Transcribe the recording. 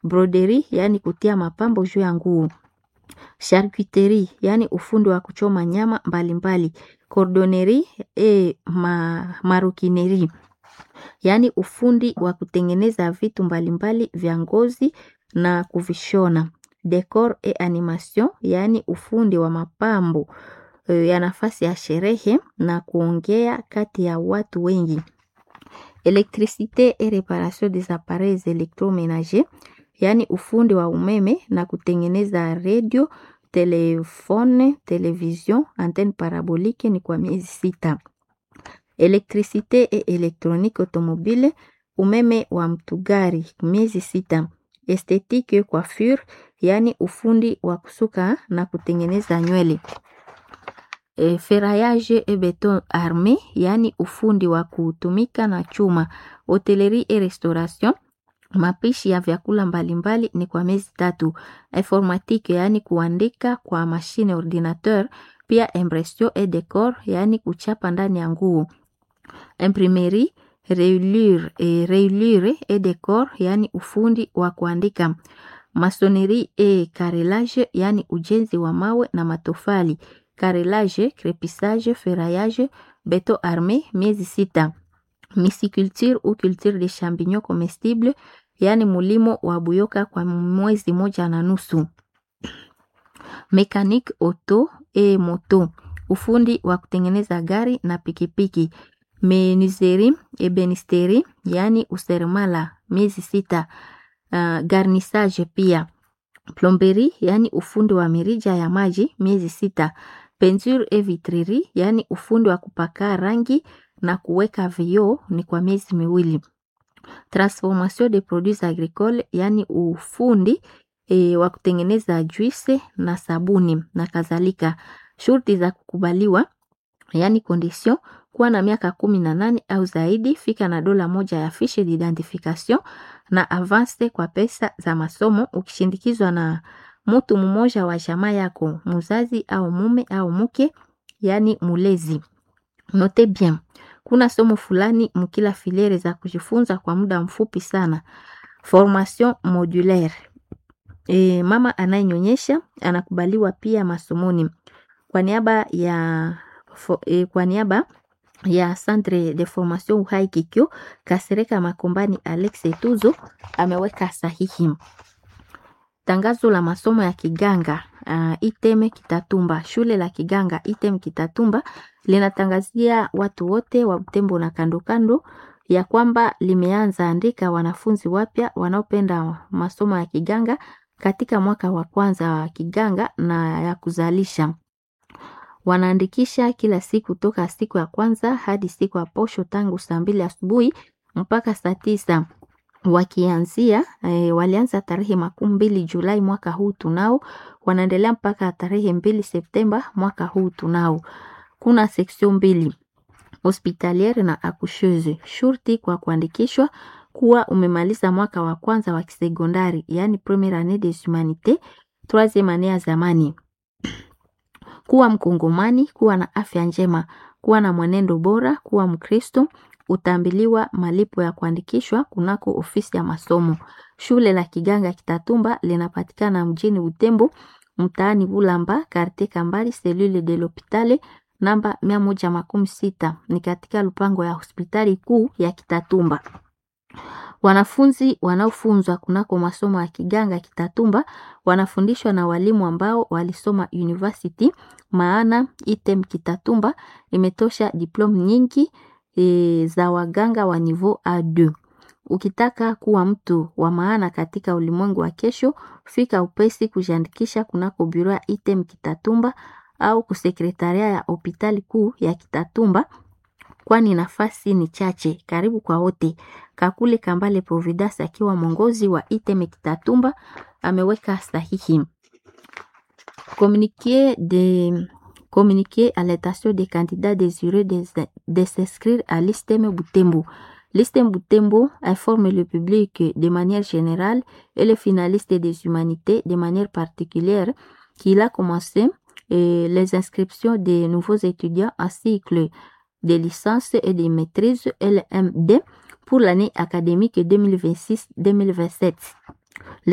broderie yani kutia mapambo juu ya nguo, charcuterie yani ufundi wa kuchoma nyama mbalimbali, cordonnerie maroquinerie yani ufundi wa kutengeneza vitu mbalimbali vya ngozi na kuvishona, decor et animation yani ufundi wa mapambo ya nafasi ya sherehe na kuongea kati ya watu wengi, électricité et réparation des appareils électroménagers yani ufundi wa umeme na kutengeneza radio, telefone, television, antenne parabolique ni kwa miezi 6. Électricité et électronique automobile umeme wa mtugari miezi 6. Esthétique coiffure yani ufundi wa kusuka na kutengeneza nywele. Ferraillage et béton armé yani ufundi wa kutumika na chuma. Hotellerie et restauration mapishi ya vyakula mbalimbali ni kwa miezi 3. Informatique yani kuandika kwa mashine ordinateur, pia impression et décor yani kuchapa ndani ya nguo. Imprimerie, reliure et décor yani ufundi wa kuandika. Maçonnerie et carrelage yani ujenzi wa mawe na matofali. Carrelage, crépissage, ferraillage, béton armé miezi 6. Mysiculture ou culture des champignons comestibles yani mulimo wa buyoka kwa mwezi 1.5. Mécanique auto et moto ufundi wa kutengeneza gari na pikipiki. Menuiserie, ebenisterie yani useremala miezi 6. Garnissage pia. Plomberie yani ufundi wa mirija ya maji miezi 6. Peinture et vitrerie yani ufundi wa kupaka rangi na kuweka vioo ni kwa miezi 2. Transformation des produits agricoles yani ufundi wa kutengeneza juice na sabuni na kadhalika. Shurti za kukubaliwa yani condition kuwa na miaka 18 au zaidi, fika na $1 ya fiche d'identification na avance kwa pesa za masomo ukishindikizwa na mtu mmoja wa jamaa yako, mzazi au mume au mke yani mulezi. Note bien, kuna somo fulani mkila filiere za kujifunza kwa muda mfupi sana. Formation modulaire. Mama anayenyonyesha anakubaliwa pia masomoni. Kwa niaba ya Centre de Formation Uhai Kikyo, Kasereka Makombani Alex Tuzo ameweka sahihi. Tangazo la masomo ya kiganga Iteme Kitatumba, shule la kiganga Iteme Kitatumba linatangazia watu wote wa Butembo na kando kando ya kwamba limeanza andika wanafunzi wapya wanaopenda masomo ya kiganga katika mwaka wa kwanza wa kiganga na ya kuzalisha. Wanaandikisha kila siku toka siku ya kwanza hadi siku ya posho tangu saa 2 asubuhi mpaka saa 9. Walianza tarehe 20 Julai mwaka huu tunao, wanaendelea mpaka tarehe 2 Septemba mwaka huu tunao. Kuna section 2 hospitaliere na accoucheuse. Shurti kwa kuandikishwa kuwa umemaliza mwaka wa kwanza wa kisekondari yani première année des humanités, troisième année ya zamani. Kuwa mkongomani, kuwa na afya njema, kuwa na mwenendo bora, kuwa Mkristo, utambiliwa malipo ya kuandikishwa kunako ofisi ya masomo. Shule la kiganga Kitatumba linapatikana mjini Butembo, mtaani Bulamba, quartier Kambali, cellule de l'hôpital namba 116, ni katika lupango ya hospitali kuu ya Kitatumba. Wanafunzi wanaofunzwa kunako masomo ya kiganga Kitatumba wanafundishwa na walimu ambao walisoma university, maana Iteme Kitatumba imetosha diplome nyingi za waganga wa niveau A2. Ukitaka kuwa mtu wa maana katika ulimwengu wa kesho, fika upesi kujiandikisha kunako bureau ya Iteme Kitatumba au kusekretaria ya hospitali kuu ya Kitatumba, kwani nafasi ni chache. Karibu kwa wote. Kakule Kambale Providence akiwa mwongozi wa Iteme Kitatumba ameweka sahihi. Communiquer à l'intention des candidats désireux de s'inscrire à l'Isteme Butembo. L'Isteme Butembo informe le public de manière générale et les finalistes des humanités de manière particulière qu'il a commencé les inscriptions des nouveaux étudiants en cycle de licence et de maîtrise LMD pour l'année académique 2026-2027.